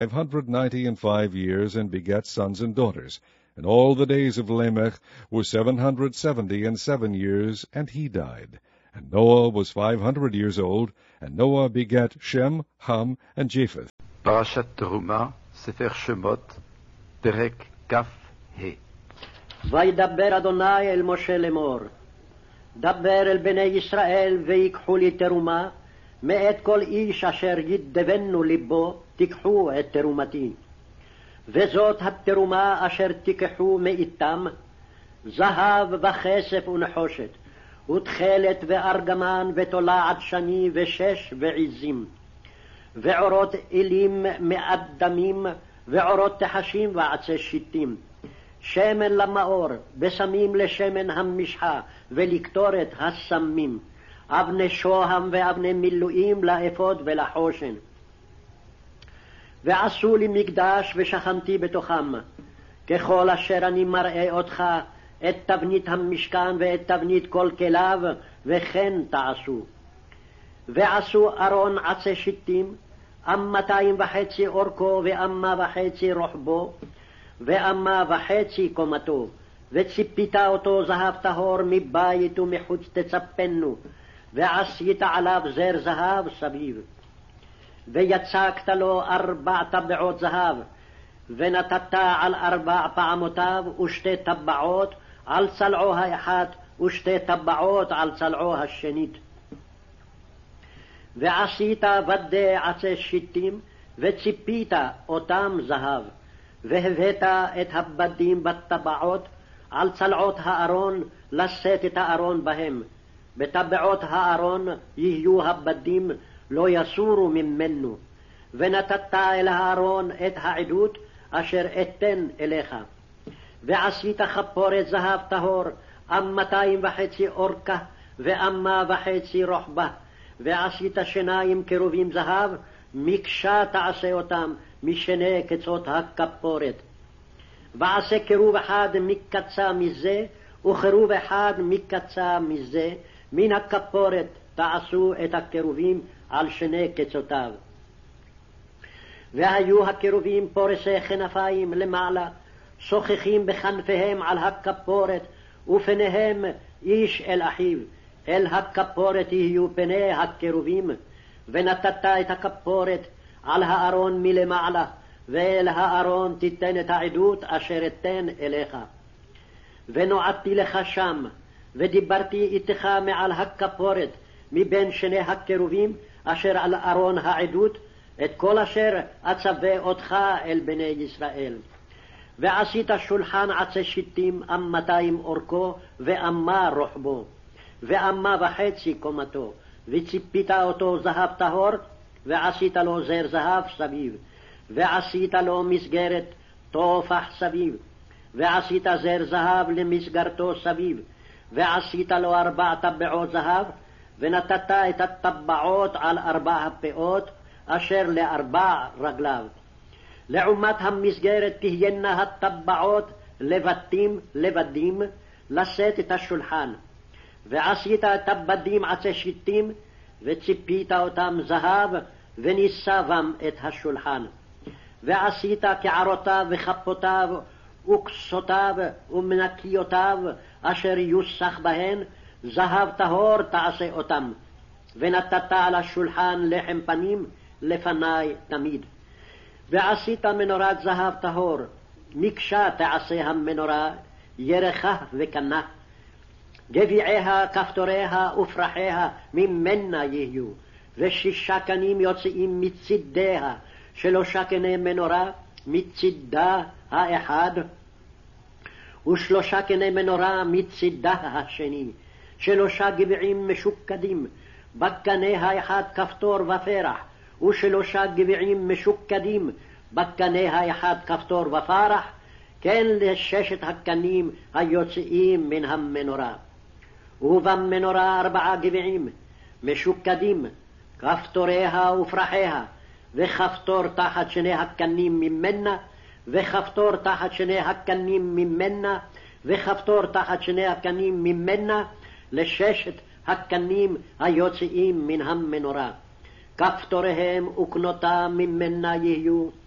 595 and begat sons and daughters. And all the days of Lamech were 777 years, and he died. And Noah was 500 years old, and Noah begat Shem, Ham, and Japheth. פרשת תרומה, ספר שמות, פרק כ"ה. וידבר אדוני אל משה לאמור, דבר אל בני ישראל ויקחו לי תרומה, מאת כל איש אשר ידבנו ליבו תיקחו את תרומתי. וזאת התרומה אשר תיקחו מאיתם, זהב וכסף ונחושת, ותכלת וארגמן ותולעת שני ושש ועזים, ועורות אלים מאדמים, ועורות תחשים ועצי שיטים, שמן למאור, בשמים לשמן המשחה, ולקטורת הסמים, אבני שוהם ואבני מילואים לאפוד ולחושן. ועשו לי מקדש ושכנתי בתוכם, ככל אשר אני מראה אותך, את תבנית המשכן ואת תבנית כל כליו, וכן תעשו. ועשו ארון עצי שיטים, 2.5 אורכו ו1.5 רוחבו, ו1.5 קומתו, וציפית אותו זהב טהור מבית ומחוץ תצפנו, ועשית עליו זר זהב סביב. ויצקת לו 4 טבעות זהב, ונתת על 4 פעמותיו 2 טבעות על צלעו האחת 2 טבעות על צלעו השנית. ועשית בדי עצי שיטים, וציפית אותם זהב, והבאת את הבדים בטבעות על צלעות הארון, לשאת את הארון בהם. בטבעות הארון יהיו הבדים, לא יסורו ממנו. ונתת אל הארון את העדות אשר אתן אליך. ועשית חפורת זהב טהור, 2.5 אורכה ו1.5 רוחבה. ועשית שניים קרובים זהב, מקשה תעשה אותם משני קצות הכפורת. ועשה קרוב אחד מקצה מזה, וקרוב אחד מקצה מזה, מן הכפורת תעשו את הקרובים על שני קצותיו. והיו הקרובים פורסי כנפיים למעלה, שוחחים בכנפיהם על הכפורת, ופניהם איש אל אחיו, אל הכפורת יהיו פני הקרובים. ונתת את הכפורת על הארון מלמעלה, ואל הארון תיתן את העדות אשר אתן אליך. ונועדתי לך שם, ודיברתי איתך מעל הכפורת, מבין שני הקרובים אשר על ארון העדות, את כל אשר אצווה אותך אל בני ישראל. ועשית שולחן עצי שיטים, 200 אורכו ו1 רוחבו, ו1.5 קומתו, וציפית אותו זהב טהור, ועשית לו זר זהב סביב, ועשית לו מסגרת תופח סביב, ועשית זר זהב למסגרתו סביב, ועשית לו 4 טבעות זהב, ונתת את הטבעות על 4 הפאות אשר ל4 רגליו. לעומת המסגרת תהיינה הטבעות לבדים לשאת את השולחן. ועשית את הבדים עצי שיטים, וציפית אותם זהב, וניסבם את השולחן. ועשית קערותיו וכפותיו וכסותיו ומנקיותיו אשר יוסח בהן, זהב טהור תעשה אותם. ונתת על השולחן לחם פנים לפני תמיד. ועשית מנורת זהב טהור, מקשה תעשה המנורה, ירחה וקנה. גביעיה, כפתוריה ופרחיה ממנה יהיו, ו6 קנים יוצאים מצידיה, 3 קני מנורה מצידה האחד, ו3 קני מנורה מצידה השני, 3 גביעים משוקדים, בקנה האחד כפתור ופרח, ו3 גביעים משוקדים, בקנה האחד כפתור ופרח, כן ל6 הקנים היוצאים מן המנורה. ובמנורה 4 גביעים משוקדים, כפתוריה ופרחיה, וכפתור תחת שני הקנים ממנה, וכפתור תחת שני הקנים ממנה, וכפתור תחת שני הקנים ממנה, ל6 הקנים היוצאים מן המנורה. כפתוריהם וקנותם ממנה יהיו,